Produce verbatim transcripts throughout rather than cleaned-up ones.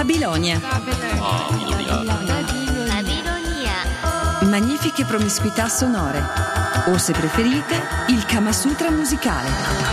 Babilonia. Magnifiche promiscuità sonore. O se preferite, il Kama Sutra musicale.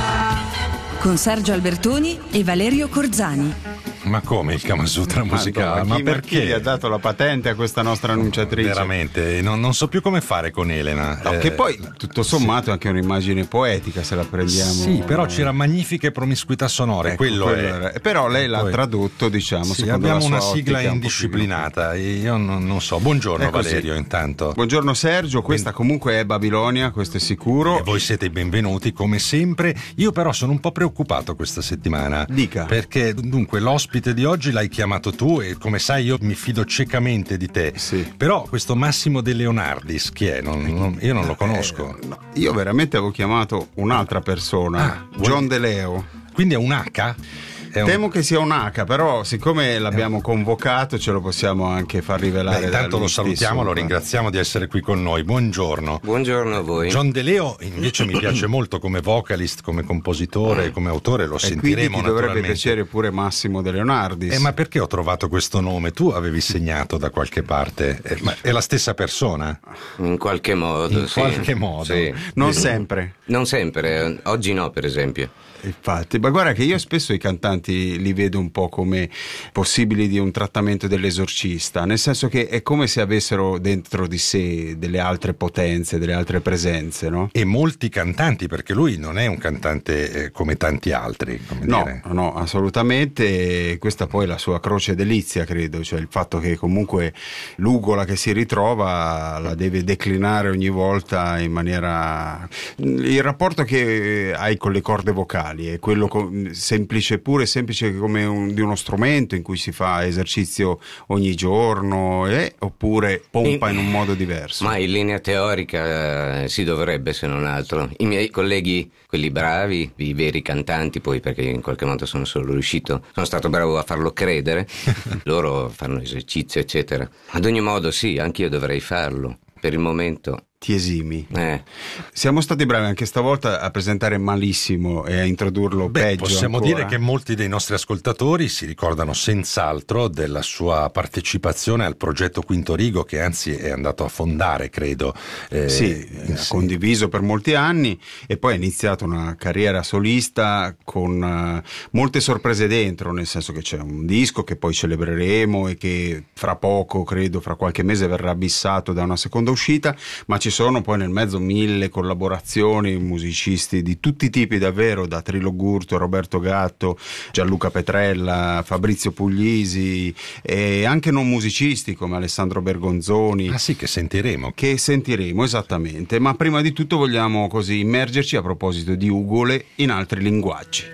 Con Sergio Albertoni e Valerio Corzani. Ma come il Kama Sutra musicale? Ma, ma chi, perché? Ma chi gli ha dato la patente a questa nostra annunciatrice? Veramente, non, non so più come fare con Elena. No, eh, che poi, tutto sommato, sì, è anche un'immagine poetica, se la prendiamo. Sì, però c'era magnifiche promiscuità sonore, ecco, quello, quello è. Era. Però lei l'ha poi, tradotto, diciamo, sì, secondo abbiamo la sua una sigla ottica indisciplinata. Io non, non so. Buongiorno Valerio, intanto. Buongiorno Sergio, questa comunque è Babilonia, questo è sicuro. E voi siete i benvenuti, come sempre. Io però sono un po' preoccupato questa settimana. Dica. Perché, dunque, l'ospite di oggi l'hai chiamato tu e come sai io mi fido ciecamente di te. Sì. Però questo Massimo De Leonardis chi è? Non, non, io non lo conosco. Eh, no, io veramente avevo chiamato un'altra persona, ah, John vuoi... De Leo. Quindi è un H? È un... Temo che sia un H, però siccome l'abbiamo convocato ce lo possiamo anche far rivelare. Beh, intanto lo salutiamo, stesso. Lo ringraziamo di essere qui con noi. Buongiorno. Buongiorno a voi. John De Leo invece mi piace molto come vocalist, come compositore, come autore, lo e sentiremo quindi ti dovrebbe naturalmente. piacere pure Massimo De Leonardis. Eh, ma perché ho trovato questo nome? Tu avevi segnato da qualche parte, eh, ma è la stessa persona? In qualche modo, In sì. qualche modo. Sì. Non sempre. Non sempre, oggi no per esempio. Infatti, ma guarda che io spesso i cantanti li vedo un po' come possibili di un trattamento dell'esorcista, nel senso che è come se avessero dentro di sé delle altre potenze, delle altre presenze, no? E molti cantanti, perché lui non è un cantante eh, come tanti altri, come no, dire. no, assolutamente. Questa poi è la sua croce delizia, credo, cioè il fatto che comunque l'ugola che si ritrova la deve declinare ogni volta in maniera... Il rapporto che hai con le corde vocali è quello semplice, pure semplice come un, di uno strumento in cui si fa esercizio ogni giorno, eh? Oppure pompa in, in un modo diverso? Ma in linea teorica eh, si dovrebbe, se non altro. I miei colleghi, quelli bravi, i veri cantanti, poi perché in qualche modo sono solo riuscito, sono stato bravo a farlo credere, loro fanno esercizio eccetera. Ad ogni modo sì, anch'io dovrei farlo. Per il momento ti esimi. Eh. Siamo stati bravi anche stavolta a presentare malissimo e a introdurlo Beh, peggio possiamo ancora. dire che molti dei nostri ascoltatori si ricordano senz'altro della sua partecipazione al progetto Quinto Rigo, che anzi è andato a fondare, credo. Eh, sì, ha sì. condiviso per molti anni e poi ha iniziato una carriera solista con uh, molte sorprese dentro, nel senso che c'è un disco che poi celebreremo e che fra poco, credo, fra qualche mese verrà abissato da una seconda uscita, ma ci sono poi nel mezzo mille collaborazioni, musicisti di tutti i tipi davvero, da Trilo Gurto, Roberto Gatto, Gianluca Petrella, Fabrizio Puglisi e anche non musicisti come Alessandro Bergonzoni. Ah sì, che sentiremo. Che sentiremo, esattamente, ma prima di tutto vogliamo così immergerci a proposito di ugole in altri linguaggi.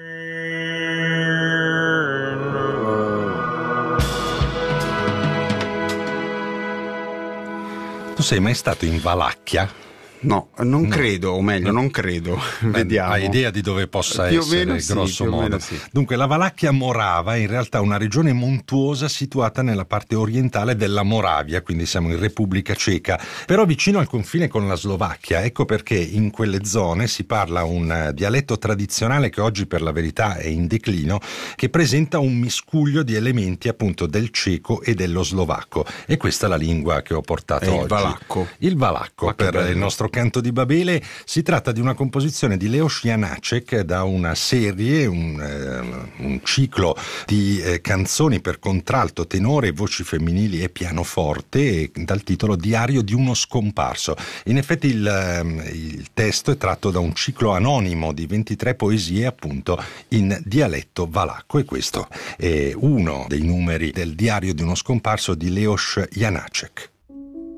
Tu sei mai stato in Valacchia? No, non no. credo, o meglio, no. non credo. Vediamo. Hai idea di dove possa più essere, o meno sì, grosso più o modo? meno sì. Dunque, la Valacchia Morava è in realtà una regione montuosa situata nella parte orientale della Moravia, quindi siamo in Repubblica Ceca, però vicino al confine con la Slovacchia. Ecco perché in quelle zone si parla un dialetto tradizionale che oggi per la verità è in declino, che presenta un miscuglio di elementi appunto del ceco e dello slovacco. E questa è la lingua che ho portato è oggi. Il valacco. Il valacco, per bello. Il nostro Canto di Babele. Si tratta di una composizione di Leos Janáček da una serie, un, eh, un ciclo di eh, canzoni per contralto, tenore, voci femminili e pianoforte, dal titolo Diario di uno scomparso. In effetti il, eh, il testo è tratto da un ciclo anonimo di ventitré poesie appunto in dialetto valacco, e questo è uno dei numeri del Diario di uno scomparso di Leos Janáček.